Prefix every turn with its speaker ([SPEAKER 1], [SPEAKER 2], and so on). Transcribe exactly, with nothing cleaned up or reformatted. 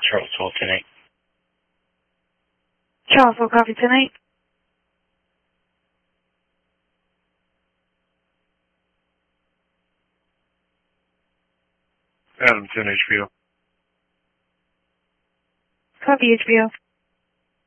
[SPEAKER 1] Charles twelve ten eight.
[SPEAKER 2] Charles, will copy tonight.
[SPEAKER 1] Adam ten H B O.
[SPEAKER 2] Copy H B O.